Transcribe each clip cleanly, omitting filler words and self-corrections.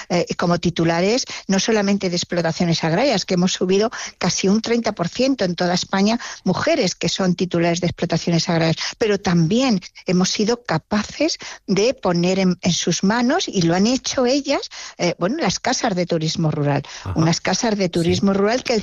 como titulares, no solamente de explotaciones agrarias, que hemos subido casi un 30% en toda España, mujeres que son titulares de explotaciones agrarias, pero también hemos sido capaces de poner en sus manos, y lo han hecho ellas, las casas de turismo rural. Ajá. Unas casas de turismo rural que el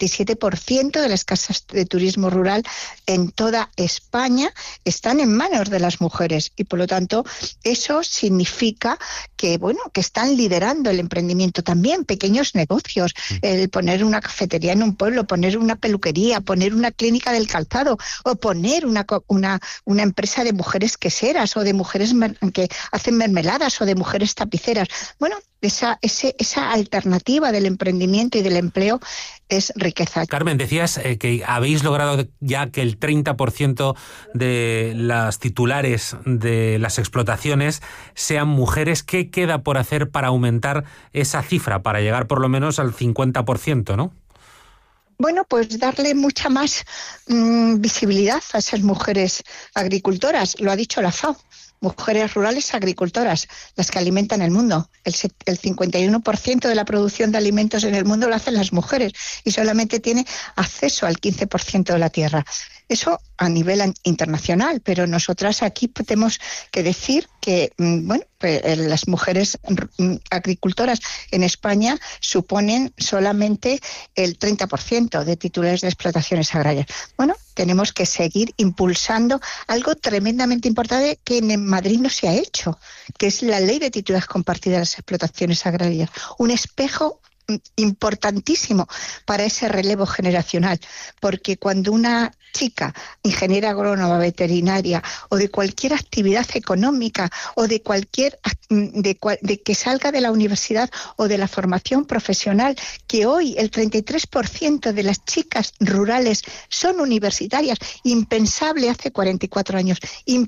57% de las casas de turismo rural en toda España están en manos de las mujeres, y por lo tanto eso significa que están liderando el emprendimiento, también pequeños negocios, el poner una cafetería en un pueblo, poner una peluquería, poner una clínica del calzado, o poner una empresa de mujeres queseras, o de mujeres que hacen mermeladas, o de mujeres tapiceras. Esa alternativa del emprendimiento y del empleo es riqueza. Carmen, decías que habéis logrado ya que el 30% de las titulares de las explotaciones sean mujeres. ¿Qué queda por hacer para aumentar esa cifra, para llegar por lo menos al 50%, ¿no? Pues darle mucha más visibilidad a esas mujeres agricultoras. Lo ha dicho la FAO. Mujeres rurales agricultoras, las que alimentan el mundo. El 51% de la producción de alimentos en el mundo lo hacen las mujeres, y solamente tiene acceso al 15% de la tierra. Eso a nivel internacional, pero nosotras aquí tenemos que decir que las mujeres agricultoras en España suponen solamente el 30% de titulares de explotaciones agrarias. Tenemos que seguir impulsando algo tremendamente importante que en Madrid no se ha hecho, que es la ley de titulares compartidas de las explotaciones agrarias. Un espejo importantísimo para ese relevo generacional, porque cuando una chica, ingeniera agrónoma, veterinaria, o de cualquier actividad económica, o de cualquier de que salga de la universidad o de la formación profesional, que hoy el 33% de las chicas rurales son universitarias, impensable hace 44 años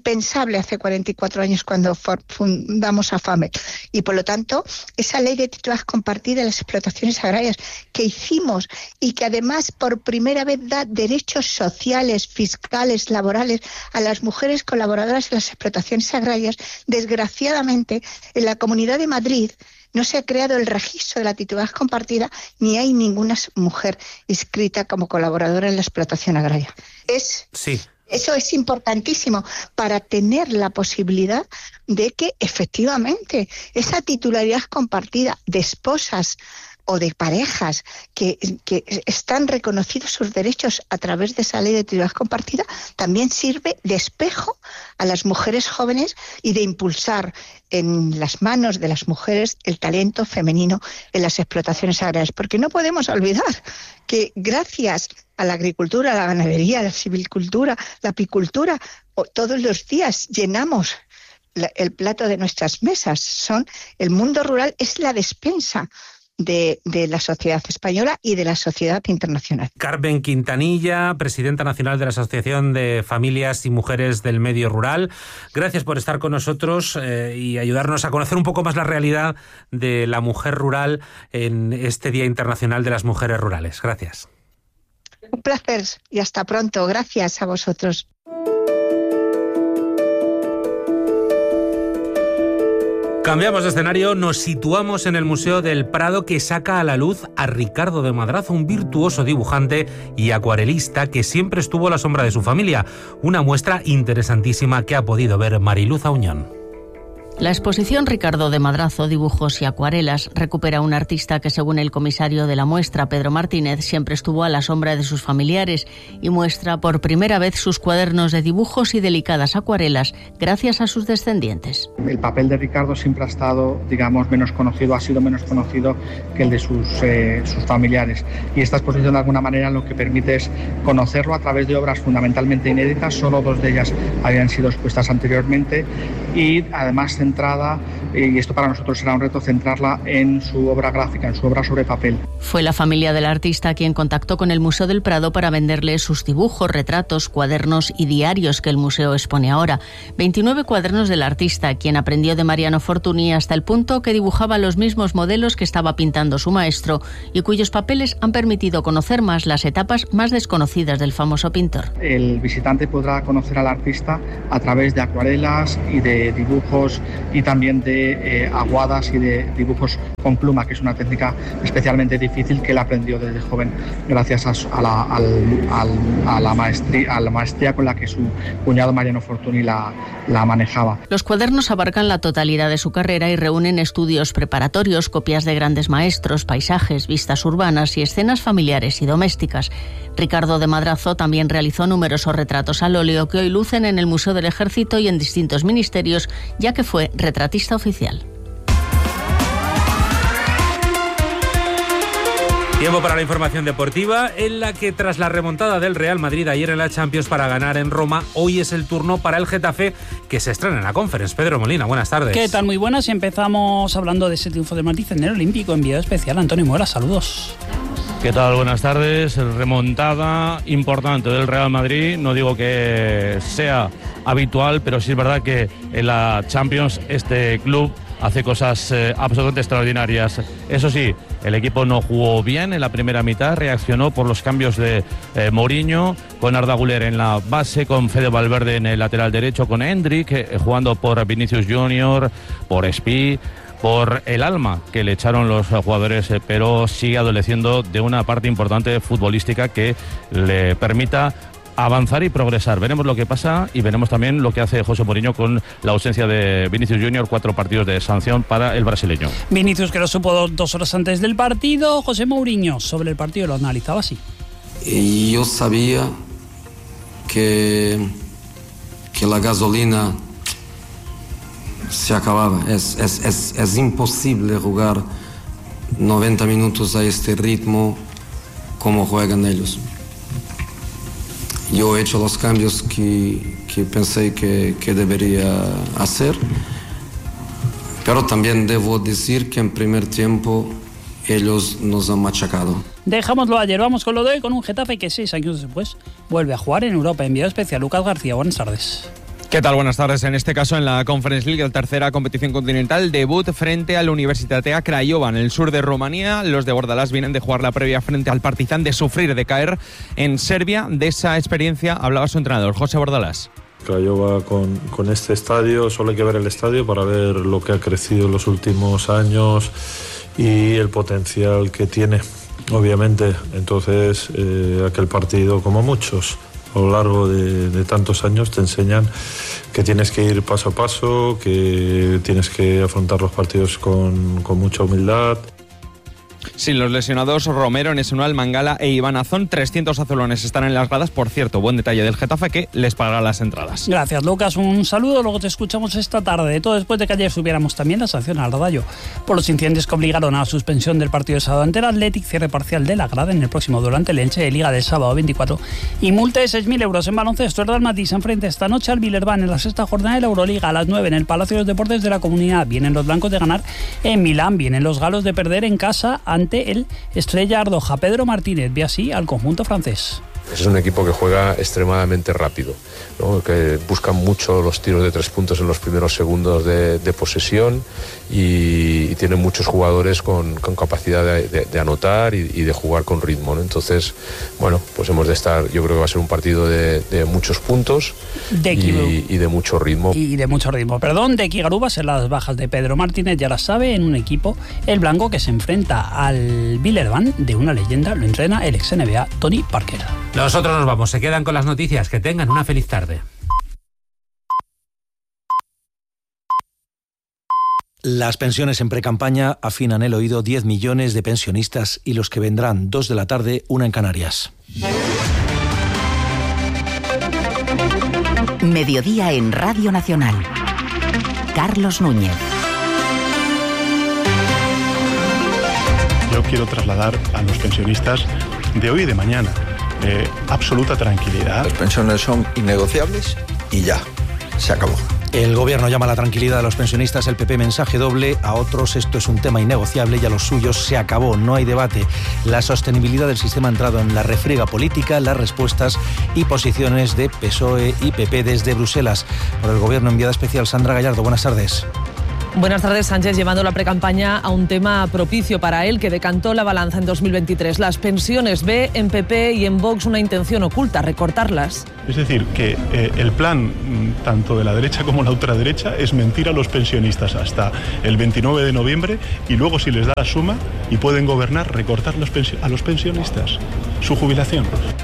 cuando fundamos AFAME. Y por lo tanto, esa ley de titulares compartidas de las explotaciones agrarias que hicimos, y que además por primera vez da derechos sociales, fiscales, laborales a las mujeres colaboradoras de las explotaciones agrarias, desgraciadamente en la Comunidad de Madrid no se ha creado el registro de la titularidad compartida, ni hay ninguna mujer inscrita como colaboradora en la explotación agraria. Eso es importantísimo para tener la posibilidad de que efectivamente esa titularidad compartida de esposas o de parejas que están reconocidos sus derechos a través de esa ley de titularidad compartida, también sirve de espejo a las mujeres jóvenes y de impulsar en las manos de las mujeres el talento femenino en las explotaciones agrarias. Porque no podemos olvidar que gracias a la agricultura, a la ganadería, a la silvicultura, la apicultura, todos los días llenamos el plato de nuestras mesas. El mundo rural es la despensa de la sociedad española y de la sociedad internacional. Carmen Quintanilla, presidenta nacional de la Asociación de Familias y Mujeres del Medio Rural, gracias por estar con nosotros y ayudarnos a conocer un poco más la realidad de la mujer rural en este Día Internacional de las Mujeres Rurales. Gracias. Un placer y hasta pronto. Gracias a vosotros. Cambiamos de escenario, nos situamos en el Museo del Prado, que saca a la luz a Ricardo de Madrazo, un virtuoso dibujante y acuarelista que siempre estuvo a la sombra de su familia. Una muestra interesantísima que ha podido ver Mariluz Auñón. La exposición Ricardo de Madrazo, dibujos y acuarelas, recupera a un artista que, según el comisario de la muestra, Pedro Martínez, siempre estuvo a la sombra de sus familiares y muestra por primera vez sus cuadernos de dibujos y delicadas acuarelas gracias a sus descendientes. El papel de Ricardo siempre ha estado, menos conocido, ha sido menos conocido que el de sus familiares. Y esta exposición, de alguna manera, lo que permite es conocerlo a través de obras fundamentalmente inéditas. Solo 2 de ellas habían sido expuestas anteriormente, y además centrada, y esto para nosotros será un reto, centrarla en su obra gráfica, en su obra sobre papel. Fue la familia del artista quien contactó con el Museo del Prado para venderle sus dibujos, retratos, cuadernos y diarios que el museo expone ahora. 29 cuadernos del artista, quien aprendió de Mariano Fortuny hasta el punto que dibujaba los mismos modelos que estaba pintando su maestro y cuyos papeles han permitido conocer más las etapas más desconocidas del famoso pintor. El visitante podrá conocer al artista a través de acuarelas y de dibujos y también de aguadas y de dibujos con pluma, que es una técnica especialmente difícil que él aprendió desde joven gracias a la maestría con la que su cuñado Mariano Fortuny la manejaba. Los cuadernos abarcan la totalidad de su carrera y reúnen estudios preparatorios, copias de grandes maestros, paisajes, vistas urbanas y escenas familiares y domésticas. Ricardo de Madrazo también realizó numerosos retratos al óleo que hoy lucen en el Museo del Ejército y en distintos ministerios, ya que fue retratista oficial. Tiempo para la información deportiva, en la que tras la remontada del Real Madrid ayer en la Champions para ganar en Roma, hoy es el turno para el Getafe, que se estrena en la Conference. Pedro Molina, buenas tardes. ¿Qué tal? Muy buenas, y empezamos hablando de ese triunfo de Madrid en el Olímpico. Enviado especial Antonio Mora, saludos. ¿Qué tal? Buenas tardes. Remontada importante del Real Madrid. No digo que sea habitual, pero sí es verdad que en la Champions este club hace cosas absolutamente extraordinarias. Eso sí, el equipo no jugó bien en la primera mitad, reaccionó por los cambios de Mourinho, con Arda Güler en la base, con Fede Valverde en el lateral derecho, con Hendrik jugando por Vinicius Junior, por Spi, por el alma que le echaron los jugadores, pero sigue adoleciendo de una parte importante futbolística que le permita avanzar y progresar. Veremos lo que pasa y veremos también lo que hace José Mourinho con la ausencia de Vinicius Junior, 4 partidos de sanción para el brasileño. Vinicius, que lo supo 2 horas antes del partido. José Mourinho sobre el partido lo analizaba así. Y yo sabía que la gasolina se acababa. Es imposible jugar 90 minutos a este ritmo como juegan ellos. Yo he hecho los cambios que pensé que debería hacer, pero también debo decir que en primer tiempo ellos nos han machacado. Dejámoslo ayer, vamos con lo de hoy, con un Getafe que 6 años después vuelve a jugar en Europa. Enviado especial Lucas García, buenas tardes. ¿Qué tal? Buenas tardes. En este caso en la Conference League, la tercera competición continental, debut frente al Universitatea Craiova en el sur de Rumanía. Los de Bordalás vienen de jugar la previa frente al Partizan, de sufrir, de caer en Serbia. De esa experiencia hablaba su entrenador, José Bordalás. Craiova con este estadio, solo hay que ver el estadio para ver lo que ha crecido en los últimos años y el potencial que tiene, obviamente. Entonces, aquel partido, como muchos, a lo largo de tantos años te enseñan que tienes que ir paso a paso, que tienes que afrontar los partidos con mucha humildad. Sin los lesionados Romero, Nesunal, Mangala e Iván Azón, 300 azulones están en las gradas. Por cierto, buen detalle del Getafe, que les pagará las entradas. Gracias, Lucas. Un saludo. Luego te escuchamos esta tarde. Todo después de que ayer subiéramos también la sanción al Rayo por los incidentes que obligaron a la suspensión del partido de sábado ante el Athletic, cierre parcial de la grada en el próximo durante el Elche de Liga del sábado 24 y multa de 6.000 euros. En baloncesto, el Real Madrid se enfrenta esta noche al Villerban en la sexta jornada de la Euroliga a las 9 en el Palacio de los Deportes de la Comunidad. Vienen los blancos de ganar en Milán, vienen los galos de perder en casa ante el Estrella Ardoja. Pedro Martínez ve así al conjunto francés. Es un equipo que juega extremadamente rápido, ¿no? Que buscan mucho los tiros de 3 puntos en los primeros segundos de posesión y tiene muchos jugadores con capacidad de anotar y de jugar con ritmo, ¿no? Entonces, bueno, pues hemos de estar, yo creo que va a ser un partido de muchos puntos y de mucho ritmo. De Kigarú va a ser las bajas de Pedro Martínez, ya las sabe, en un equipo, el blanco, que se enfrenta al Villerban de una leyenda. Lo entrena el ex NBA Tony Parker. Nosotros nos vamos, se quedan con las noticias. Que tengan una feliz tarde. Las pensiones en precampaña afinan el oído 10 millones de pensionistas y los que vendrán 2 de la tarde, 1 en Canarias. Mediodía en Radio Nacional. Carlos Núñez. Yo quiero trasladar a los pensionistas de hoy y de mañana absoluta tranquilidad. Las pensiones son innegociables y ya, se acabó. El gobierno llama a la tranquilidad a los pensionistas, el PP mensaje doble, a otros esto es un tema innegociable y a los suyos se acabó, no hay debate. La sostenibilidad del sistema ha entrado en la refriega política, las respuestas y posiciones de PSOE y PP desde Bruselas. Por el gobierno, enviada especial Sandra Gallardo, buenas tardes. Buenas tardes. Sánchez llevando la precampaña a un tema propicio para él que decantó la balanza en 2023. Las pensiones. Ve en PP y en Vox una intención oculta, recortarlas. Es decir, que el plan tanto de la derecha como la ultraderecha es mentir a los pensionistas hasta el 29 de noviembre y luego, si les da la suma y pueden gobernar, recortar a los pensionistas su jubilación.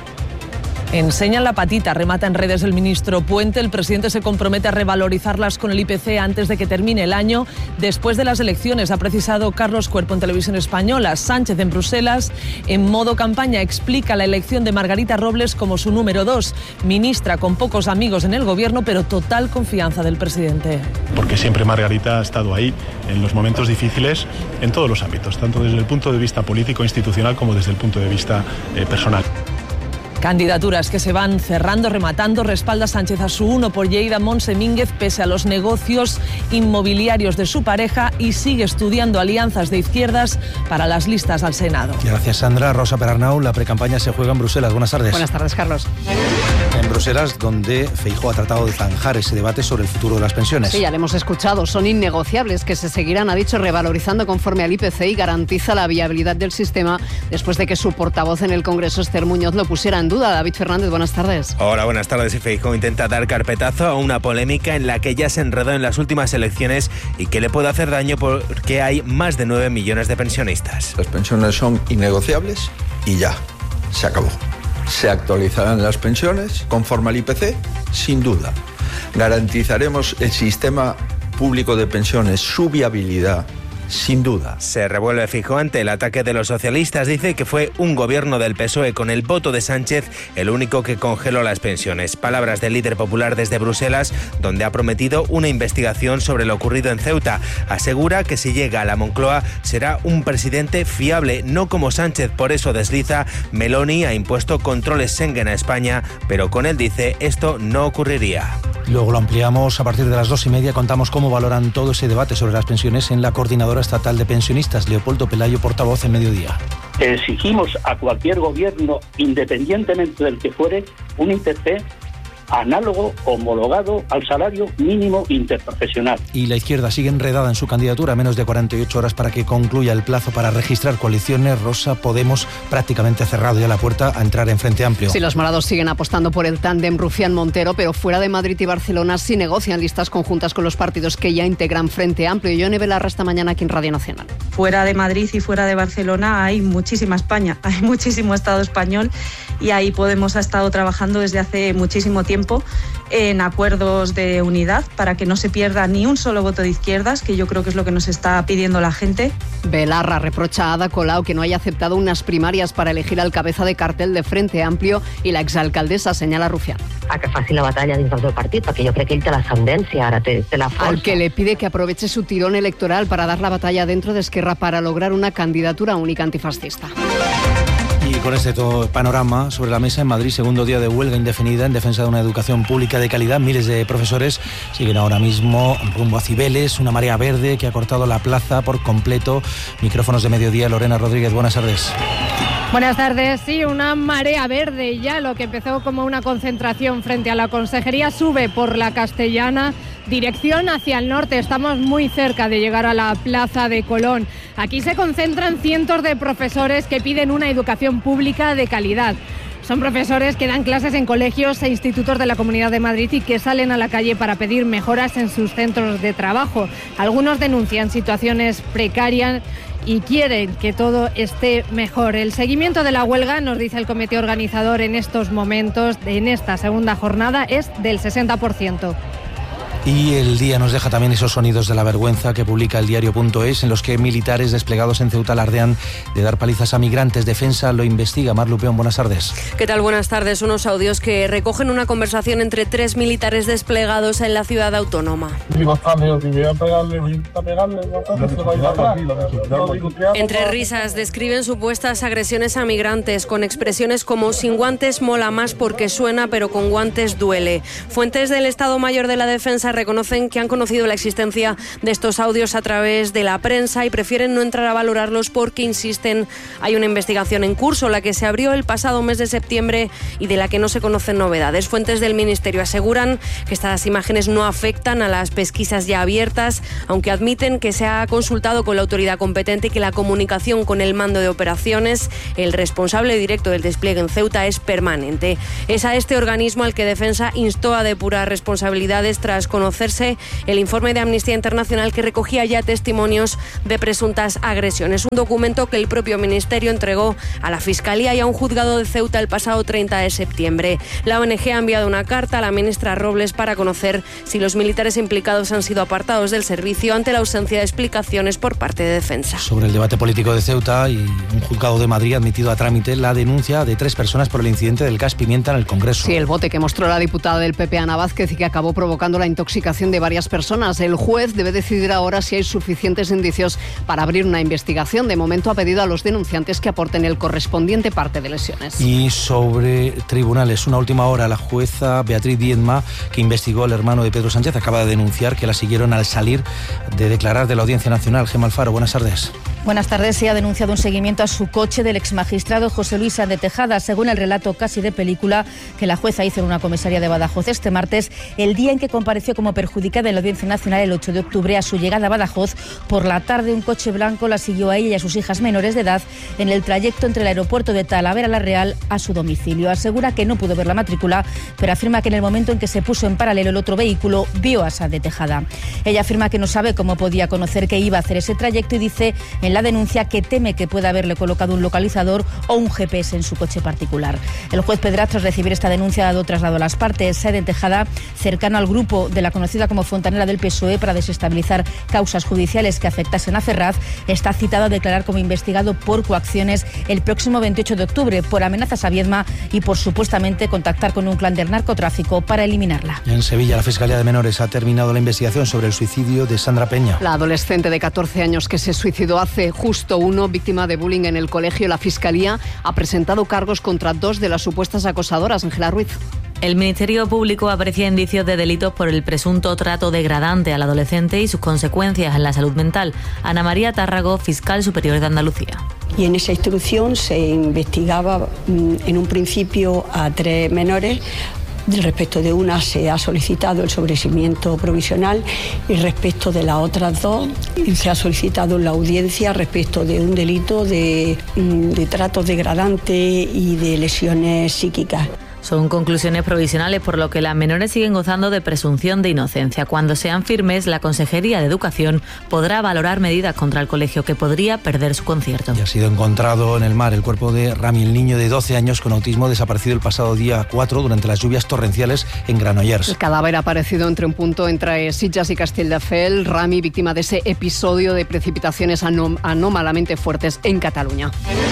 Enseñan la patita, remata en redes el ministro Puente. El presidente se compromete a revalorizarlas con el IPC antes de que termine el año, después de las elecciones, ha precisado Carlos Cuerpo en Televisión Española. Sánchez en Bruselas, en modo campaña, explica la elección de Margarita Robles como su número 2, ministra con pocos amigos en el gobierno, pero total confianza del presidente. Porque siempre Margarita ha estado ahí en los momentos difíciles en todos los ámbitos, tanto desde el punto de vista político, institucional, como desde el punto de vista personal. Candidaturas que se van cerrando, rematando. Respalda Sánchez a su uno por Lleida, Montse Mínguez, pese a los negocios inmobiliarios de su pareja, y sigue estudiando alianzas de izquierdas para las listas al Senado. Gracias, Sandra. Rosa Perarnau, la precampaña se juega en Bruselas. Buenas tardes. Buenas tardes, Carlos. En Bruselas, donde Feijóo ha tratado de zanjar ese debate sobre el futuro de las pensiones. Sí, ya lo hemos escuchado. Son innegociables, que se seguirán, ha dicho, revalorizando conforme al IPC, y garantiza la viabilidad del sistema después de que su portavoz en el Congreso, Esther Muñoz, lo pusiera en duda. David Fernández, buenas tardes. Hola, buenas tardes. Y Feijóo intenta dar carpetazo a una polémica en la que ya se enredó en las últimas elecciones y que le puede hacer daño porque hay más de 9 millones de pensionistas. Las pensiones son innegociables y ya, se acabó. Se actualizarán las pensiones conforme al IPC, sin duda. Garantizaremos el sistema público de pensiones, su viabilidad, sin duda. Se revuelve Feijóo ante el ataque de los socialistas. Dice que fue un gobierno del PSOE con el voto de Sánchez el único que congeló las pensiones. Palabras del líder popular desde Bruselas, donde ha prometido una investigación sobre lo ocurrido en Ceuta. Asegura que si llega a la Moncloa será un presidente fiable, no como Sánchez. Por eso desliza: Meloni ha impuesto controles Schengen a España, pero con él, dice, esto no ocurriría. Luego lo ampliamos a partir de las 2:30. Contamos cómo valoran todo ese debate sobre las pensiones en la Coordinadora Estatal de Pensionistas. Leopoldo Pelayo, portavoz en Mediodía. Exigimos a cualquier gobierno, independientemente del que fuere, un IPC análogo, homologado al salario mínimo interprofesional. Y la izquierda sigue enredada en su candidatura, a menos de 48 horas para que concluya el plazo para registrar coaliciones. Rosa, Podemos prácticamente ha cerrado ya la puerta a entrar en Frente Amplio. Sí, los morados siguen apostando por el tándem Rufián-Montero, pero fuera de Madrid y Barcelona sí negocian listas conjuntas con los partidos que ya integran Frente Amplio. Yone Belarra esta mañana aquí en Radio Nacional. Fuera de Madrid y fuera de Barcelona hay muchísima España, hay muchísimo Estado español, y ahí Podemos ha estado trabajando desde hace muchísimo tiempo en acuerdos de unidad para que no se pierda ni un solo voto de izquierdas, que yo creo que es lo que nos está pidiendo la gente. Belarra reprocha a Ada Colau que no haya aceptado unas primarias para elegir al cabeza de cartel de Frente Amplio, i l'exalcaldessa senyala Rufián. A que faci la batalla dins del seu partit, perquè jo crec que ell té l'ascendència, ara té la força. Al que le pide que aproveche su tirón electoral para dar la batalla dentro de Esquerra para lograr una candidatura única antifascista. Y con este panorama sobre la mesa, en Madrid, segundo día de huelga indefinida en defensa de una educación pública de calidad. Miles de profesores siguen ahora mismo rumbo a Cibeles, una marea verde que ha cortado la plaza por completo. Micrófonos de Mediodía, Lorena Rodríguez, buenas tardes. Buenas tardes. Sí, una marea verde. Ya lo que empezó como una concentración frente a la Consejería sube por la Castellana, dirección hacia el norte. Estamos muy cerca de llegar a la Plaza de Colón. Aquí se concentran cientos de profesores que piden una educación pública de calidad. Son profesores que dan clases en colegios e institutos de la Comunidad de Madrid y que salen a la calle para pedir mejoras en sus centros de trabajo. Algunos denuncian situaciones precarias y quieren que todo esté mejor. El seguimiento de la huelga, nos dice el comité organizador en estos momentos, en esta segunda jornada, es del 60%. Y el día nos deja también esos sonidos de la vergüenza que publica el diario.es, en los que militares desplegados en Ceuta alardean de dar palizas a migrantes. Defensa lo investiga. Mar Lupeón, buenas tardes. ¿Qué tal? Buenas tardes. Unos audios que recogen una conversación entre 3 militares desplegados en la ciudad autónoma. Entre risas describen supuestas agresiones a migrantes con expresiones como: sin guantes mola más porque suena, pero con guantes duele. Fuentes del Estado Mayor de la Defensa reconocen que han conocido la existencia de estos audios a través de la prensa y prefieren no entrar a valorarlos porque, insisten, hay una investigación en curso, la que se abrió el pasado mes de septiembre y de la que no se conocen novedades. Fuentes del Ministerio aseguran que estas imágenes no afectan a las pesquisas ya abiertas, aunque admiten que se ha consultado con la autoridad competente y que la comunicación con el mando de operaciones, el responsable directo del despliegue en Ceuta, es permanente. Es a este organismo al que Defensa instó a depurar responsabilidades tras conocerse el informe de Amnistía Internacional que recogía ya testimonios de presuntas agresiones. Un documento que el propio Ministerio entregó a la Fiscalía y a un juzgado de Ceuta el pasado 30 de septiembre. La ONG ha enviado una carta a la ministra Robles para conocer si los militares implicados han sido apartados del servicio ante la ausencia de explicaciones por parte de Defensa. Sobre el debate político de Ceuta, y un juzgado de Madrid ha admitido a trámite la denuncia de 3 personas por el incidente del gas pimienta en el Congreso. Sí, el bote que mostró la diputada del PP, Ana Vázquez, y que acabó provocando la intoxicación de varias personas. El juez debe decidir ahora si hay suficientes indicios para abrir una investigación. De momento ha pedido a los denunciantes que aporten el correspondiente parte de lesiones. Y sobre tribunales, una última hora, la jueza Beatriz Diezma, que investigó al hermano de Pedro Sánchez, acaba de denunciar que la siguieron al salir de declarar de la Audiencia Nacional. Gemma Alfaro, buenas tardes. Buenas tardes. Se ha denunciado un seguimiento a su coche del exmagistrado José Luis Sáenz de Tejada, según el relato casi de película que la jueza hizo en una comisaría de Badajoz este martes, el día en que compareció como perjudicada en la Audiencia Nacional el 8 de octubre. A su llegada a Badajoz, por la tarde, un coche blanco la siguió a ella y a sus hijas menores de edad en el trayecto entre el aeropuerto de Talavera la Real a su domicilio. Asegura que no pudo ver la matrícula, pero afirma que en el momento en que se puso en paralelo el otro vehículo, vio a Sáenz de Tejada. Ella afirma que no sabe cómo podía conocer que iba a hacer ese trayecto y dice en la denuncia que teme que pueda haberle colocado un localizador o un GPS en su coche particular. El juez Pedraz, tras recibir esta denuncia, ha dado traslado a las partes. Sáenz de Tejada, cercano al grupo de la conocida como Fontanera del PSOE para desestabilizar causas judiciales que afectasen a Ferraz, está citado a declarar como investigado por coacciones el próximo 28 de octubre por amenazas a Viedma y por supuestamente contactar con un clan del narcotráfico para eliminarla. En Sevilla, la Fiscalía de Menores ha terminado la investigación sobre el suicidio de Sandra Peña. La adolescente de 14 años que se suicidó hace justo uno, víctima de bullying en el colegio. La Fiscalía ha presentado cargos contra 2 de las supuestas acosadoras. Ángela Ruiz. El Ministerio Público aprecia indicios de delitos por el presunto trato degradante al adolescente y sus consecuencias en la salud mental. Ana María Tárrago, fiscal superior de Andalucía. Y en esa instrucción se investigaba en un principio a 3 menores. Respecto de una se ha solicitado el sobreseimiento provisional y respecto de las otras 2 se ha solicitado la audiencia respecto de un delito de tratos degradantes y de lesiones psíquicas. Son conclusiones provisionales, por lo que las menores siguen gozando de presunción de inocencia. Cuando sean firmes, la Consejería de Educación podrá valorar medidas contra el colegio que podría perder su concierto. Y ha sido encontrado en el mar el cuerpo de Rami, el niño de 12 años con autismo desaparecido el pasado día 4 durante las lluvias torrenciales en Granollers. El cadáver ha aparecido entre un punto entre Sitges y Castelldefels. Rami, víctima de ese episodio de precipitaciones anómalamente fuertes en Cataluña.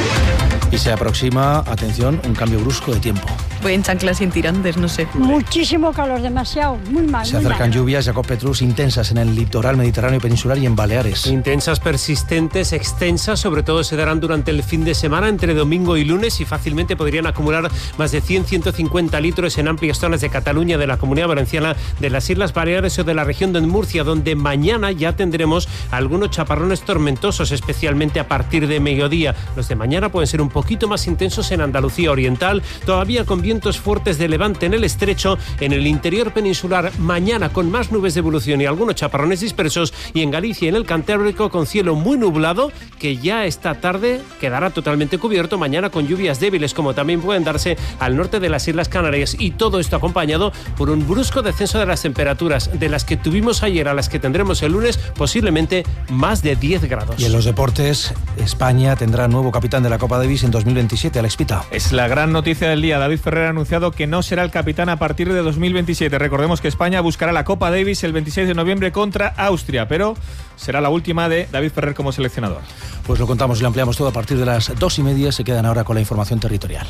Y se aproxima, atención, un cambio brusco de tiempo. Voy en chanclas sin tirantes, no sé. Muchísimo calor, demasiado, muy mal. Se acercan lluvias, Jacob Petrus, intensas en el litoral mediterráneo peninsular y en Baleares. Intensas, persistentes, extensas, sobre todo se darán durante el fin de semana, entre domingo y lunes, y fácilmente podrían acumular más de 100-150 litros en amplias zonas de Cataluña, de la Comunidad Valenciana, de las Islas Baleares o de la región de Murcia, donde mañana ya tendremos algunos chaparrones tormentosos, especialmente a partir de mediodía. Los de mañana pueden ser un poquito más intensos en Andalucía Oriental, todavía con vientos fuertes de levante en el estrecho, en el interior peninsular mañana con más nubes de evolución y algunos chaparrones dispersos, y en Galicia y en el Cantábrico con cielo muy nublado que ya esta tarde quedará totalmente cubierto, mañana con lluvias débiles como también pueden darse al norte de las Islas Canarias, y todo esto acompañado por un brusco descenso de las temperaturas de las que tuvimos ayer a las que tendremos el lunes, posiblemente más de 10 grados. Y en los deportes, España tendrá nuevo capitán de la Copa Davis en 2027, Alex Pita. Es la gran noticia del día. David Ferrer ha anunciado que no será el capitán a partir de 2027. Recordemos que España buscará la Copa Davis el 26 de noviembre contra Austria, pero será la última de David Ferrer como seleccionador. Pues lo contamos y lo ampliamos todo a partir de las 2:30. Se quedan ahora con la información territorial.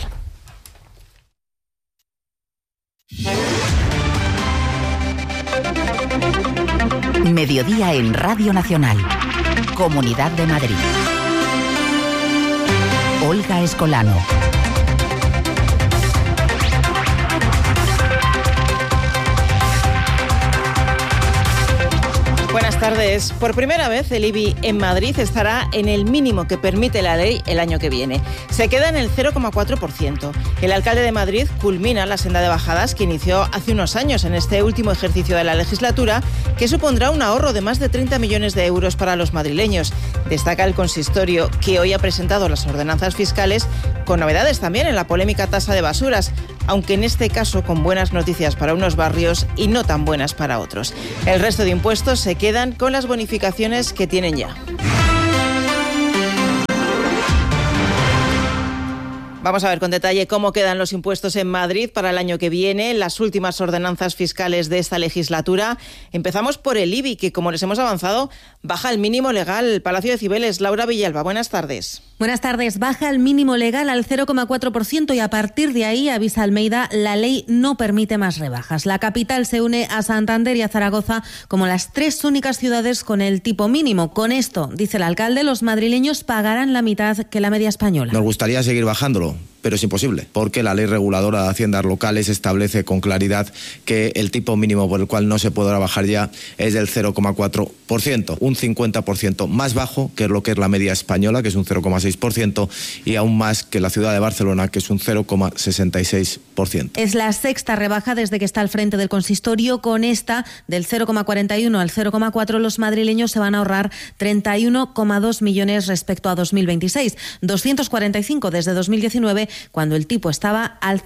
Mediodía en Radio Nacional. Comunidad de Madrid. Olga Escolano. Buenas tardes. Por primera vez el IBI en Madrid estará en el mínimo que permite la ley el año que viene. Se queda en el 0,4%. El alcalde de Madrid culmina la senda de bajadas que inició hace unos años en este último ejercicio de la legislatura, que supondrá un ahorro de más de 30 millones de euros para los madrileños. Destaca el consistorio, que hoy ha presentado las ordenanzas fiscales, con novedades también en la polémica tasa de basuras, aunque en este caso con buenas noticias para unos barrios y no tan buenas para otros. El resto de impuestos se quedan con las bonificaciones que tienen ya. Vamos a ver con detalle cómo quedan los impuestos en Madrid para el año que viene, las últimas ordenanzas fiscales de esta legislatura. Empezamos por el IBI, que, como les hemos avanzado, baja el mínimo legal. El Palacio de Cibeles, Laura Villalba, buenas tardes. Buenas tardes. Baja el mínimo legal al 0,4% y a partir de ahí, avisa Almeida, la ley no permite más rebajas. La capital se une a Santander y a Zaragoza como las tres únicas ciudades con el tipo mínimo. Con esto, dice el alcalde, los madrileños pagarán la mitad que la media española. Nos gustaría seguir bajándolo, pero es imposible, porque la ley reguladora de haciendas locales establece con claridad que el tipo mínimo por el cual no se podrá bajar ya es del 0,4%, un 50% más bajo que lo que es la media española, que es un 0,6%, y aún más que la ciudad de Barcelona, que es un 0,66%. Es la sexta rebaja desde que está al frente del consistorio. Con esta, del 0,41 al 0,4, los madrileños se van a ahorrar 31,2 millones respecto a 2026, 245 desde 2019, cuando el tipo estaba al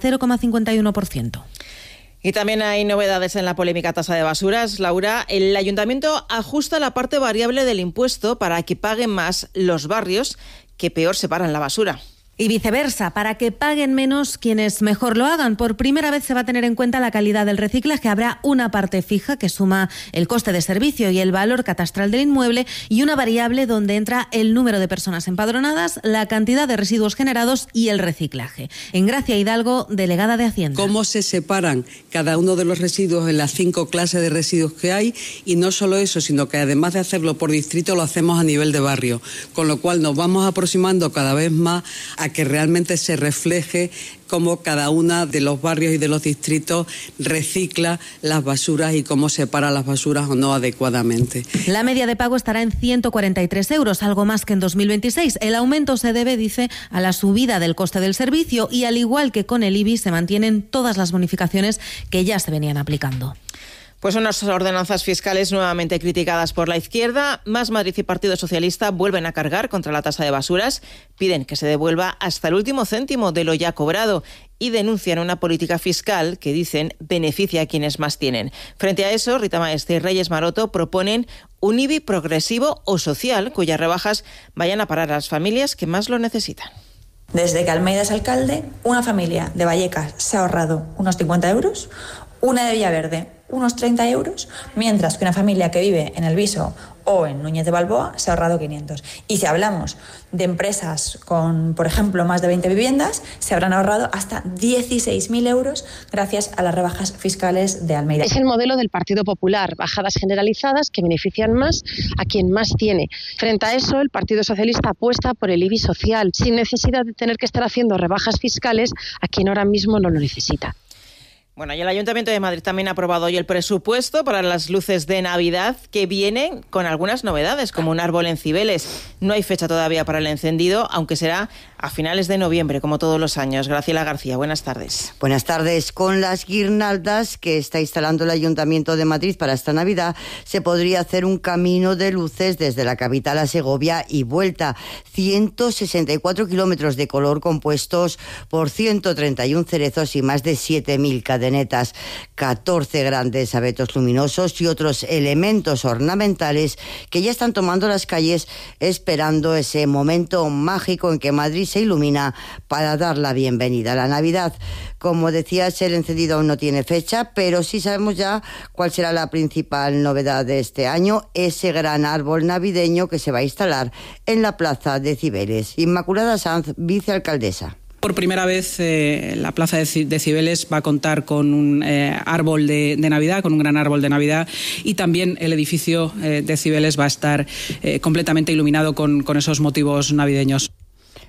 0,51%. Y también hay novedades en la polémica tasa de basuras. Laura, el ayuntamiento ajusta la parte variable del impuesto para que paguen más los barrios que peor separan la basura. Y viceversa, para que paguen menos quienes mejor lo hagan. Por primera vez se va a tener en cuenta la calidad del reciclaje. Habrá una parte fija que suma el coste de servicio y el valor catastral del inmueble, y una variable donde entra el número de personas empadronadas, la cantidad de residuos generados y el reciclaje. Engracia Hidalgo, delegada de Hacienda. ¿Cómo se separan cada uno de los residuos en las 5 clases de residuos que hay? Y no solo eso, sino que además de hacerlo por distrito, lo hacemos a nivel de barrio. Con lo cual nos vamos aproximando cada vez más a que realmente se refleje cómo cada uno de los barrios y de los distritos recicla las basuras y cómo separa las basuras o no adecuadamente. La media de pago estará en 143 euros, algo más que en 2026. El aumento se debe, dice, a la subida del coste del servicio, y al igual que con el IBI se mantienen todas las bonificaciones que ya se venían aplicando. Pues unas ordenanzas fiscales nuevamente criticadas por la izquierda. Más Madrid y Partido Socialista vuelven a cargar contra la tasa de basuras, piden que se devuelva hasta el último céntimo de lo ya cobrado y denuncian una política fiscal que, dicen, beneficia a quienes más tienen. Frente a eso, Rita Maestre y Reyes Maroto proponen un IBI progresivo o social, cuyas rebajas vayan a parar a las familias que más lo necesitan. Desde que Almeida es alcalde, una familia de Vallecas se ha ahorrado unos 50 euros, una de Villaverde unos 30 euros, mientras que una familia que vive en El Viso o en Núñez de Balboa se ha ahorrado 500. Y si hablamos de empresas con, por ejemplo, más de 20 viviendas, se habrán ahorrado hasta 16.000 euros gracias a las rebajas fiscales de Almeida. Es el modelo del Partido Popular, bajadas generalizadas que benefician más a quien más tiene. Frente a eso, el Partido Socialista apuesta por el IBI social, sin necesidad de tener que estar haciendo rebajas fiscales a quien ahora mismo no lo necesita. Bueno, y el Ayuntamiento de Madrid también ha aprobado hoy el presupuesto para las luces de Navidad, que vienen con algunas novedades, como un árbol en Cibeles. No hay fecha todavía para el encendido, aunque será a finales de noviembre, como todos los años. Graciela García, buenas tardes. Buenas tardes. Con las guirnaldas que está instalando el Ayuntamiento de Madrid para esta Navidad, se podría hacer un camino de luces desde la capital a Segovia y vuelta. 164 kilómetros de color compuestos por 131 cerezos y más de 7.000 cadenetas, 14 grandes abetos luminosos y otros elementos ornamentales que ya están tomando las calles, esperando ese momento mágico en que Madrid se ilumina para dar la bienvenida a la Navidad. Como decías, el encendido aún no tiene fecha, pero sí sabemos ya cuál será la principal novedad de este año, ese gran árbol navideño que se va a instalar en la plaza de Cibeles. Inmaculada Sanz, vicealcaldesa. Por primera vez la plaza de Cibeles va a contar con un árbol de Navidad, con un gran árbol de Navidad, y también el edificio de Cibeles va a estar completamente iluminado con esos motivos navideños.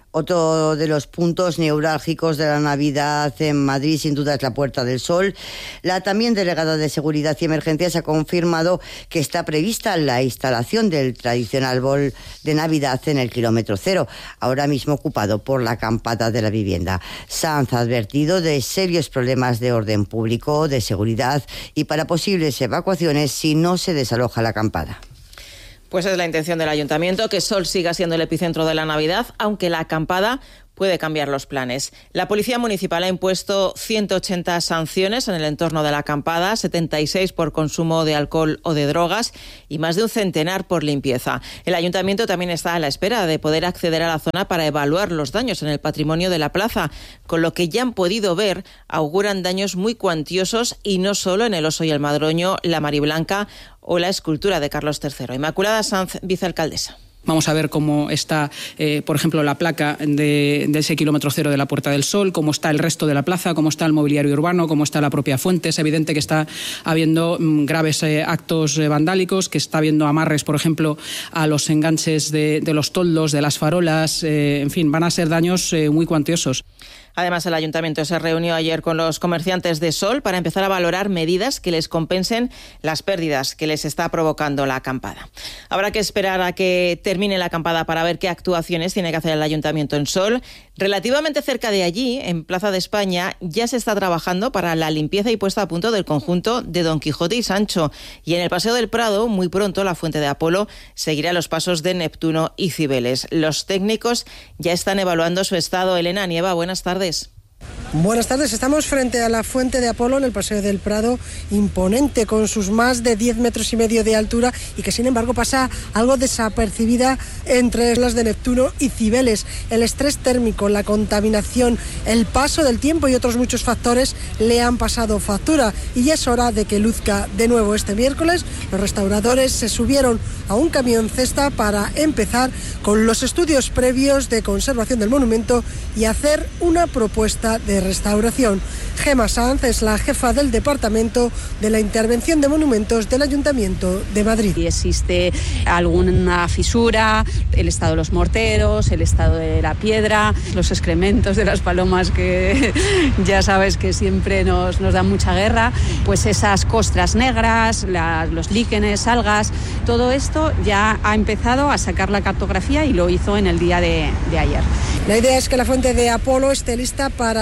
Otro de los puntos neurálgicos de la Navidad en Madrid, sin duda, es la Puerta del Sol. La también delegada de Seguridad y Emergencias ha confirmado que está prevista la instalación del tradicional bol de Navidad en el kilómetro cero, ahora mismo ocupado por la acampada de la vivienda. Sanz ha advertido de serios problemas de orden público, de seguridad y para posibles evacuaciones si no se desaloja la acampada. Pues es la intención del Ayuntamiento que Sol siga siendo el epicentro de la Navidad, aunque la acampada puede cambiar los planes. La Policía Municipal ha impuesto 180 sanciones en el entorno de la acampada, 76 por consumo de alcohol o de drogas y más de un centenar por limpieza. El Ayuntamiento también está a la espera de poder acceder a la zona para evaluar los daños en el patrimonio de la plaza. Con lo que ya han podido ver, auguran daños muy cuantiosos y no solo en el Oso y el Madroño, la Mariblanca o la escultura de Carlos III. Inmaculada Sanz, vicealcaldesa. Vamos a ver cómo está, por ejemplo, la placa de ese kilómetro cero de la Puerta del Sol, cómo está el resto de la plaza, cómo está el mobiliario urbano, cómo está la propia fuente. Es evidente que está habiendo graves actos vandálicos, que está habiendo amarres, por ejemplo, a los enganches de los toldos, de las farolas. En fin, van a ser daños muy cuantiosos. Además, el Ayuntamiento se reunió ayer con los comerciantes de Sol para empezar a valorar medidas que les compensen las pérdidas que les está provocando la acampada. Habrá que esperar a que termine la acampada para ver qué actuaciones tiene que hacer el Ayuntamiento en Sol. Relativamente cerca de allí, en Plaza de España, ya se está trabajando para la limpieza y puesta a punto del conjunto de Don Quijote y Sancho. Y en el Paseo del Prado, muy pronto, la Fuente de Apolo seguirá los pasos de Neptuno y Cibeles. Los técnicos ya están evaluando su estado. Elena Nieva, buenas tardes. Buenas tardes, estamos frente a la Fuente de Apolo en el Paseo del Prado, imponente con sus más de 10 metros y medio de altura y que sin embargo pasa algo desapercibida entre las de Neptuno y Cibeles. El estrés térmico, la contaminación, el paso del tiempo y otros muchos factores le han pasado factura y ya es hora de que luzca de nuevo. Este miércoles los restauradores se subieron a un camión cesta para empezar con los estudios previos de conservación del monumento y hacer una propuesta de restauración. Gemma Sanz es la jefa del Departamento de la Intervención de Monumentos del Ayuntamiento de Madrid. Si existe alguna fisura, el estado de los morteros, el estado de la piedra, los excrementos de las palomas que ya sabes que siempre nos dan mucha guerra, pues esas costras negras, los líquenes, algas, todo esto ya ha empezado a sacar la cartografía y lo hizo en el día de ayer. La idea es que la Fuente de Apolo esté lista para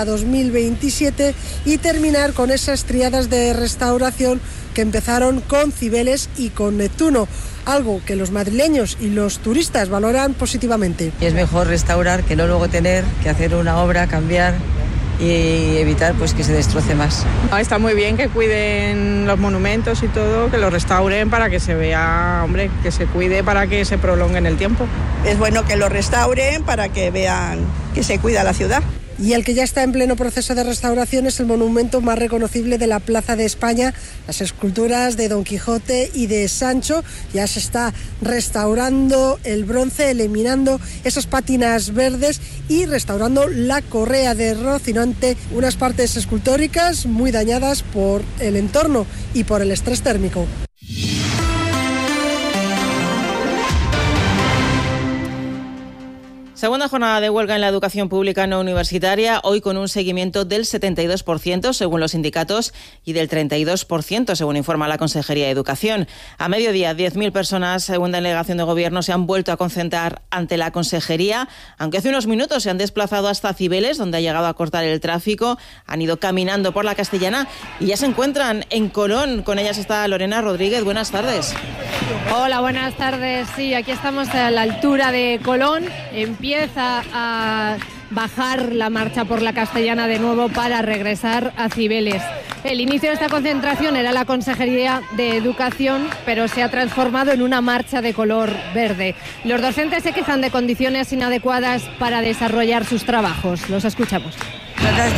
2027 y terminar con esas tríadas de restauración que empezaron con Cibeles y con Neptuno, algo que los madrileños y los turistas valoran positivamente. Es mejor restaurar que no luego tener que hacer una obra, cambiar y evitar pues que se destroce más. Está muy bien que cuiden los monumentos y todo, que los restauren para que se vea, hombre, que se cuide para que se prolongue en el tiempo. Es bueno que lo restauren para que vean que se cuida la ciudad. Y el que ya está en pleno proceso de restauración es el monumento más reconocible de la Plaza de España, las esculturas de Don Quijote y de Sancho. Ya se está restaurando el bronce, eliminando esas pátinas verdes y restaurando la correa de Rocinante, unas partes escultóricas muy dañadas por el entorno y por el estrés térmico. Segunda jornada de huelga en la educación pública no universitaria, hoy con un seguimiento del 72% según los sindicatos y del 32% según informa la Consejería de Educación. A mediodía, 10.000 personas, según delegación de Gobierno, se han vuelto a concentrar ante la Consejería, aunque hace unos minutos se han desplazado hasta Cibeles, donde ha llegado a cortar el tráfico, han ido caminando por la Castellana y ya se encuentran en Colón. Con ellas está Lorena Rodríguez. Buenas tardes. Hola, buenas tardes. Sí, aquí estamos a la altura de Colón. Empieza a bajar la marcha por la Castellana de nuevo para regresar a Cibeles. El inicio de esta concentración era la Consejería de Educación, pero se ha transformado en una marcha de color verde. Los docentes se quejan de condiciones inadecuadas para desarrollar sus trabajos. Los escuchamos.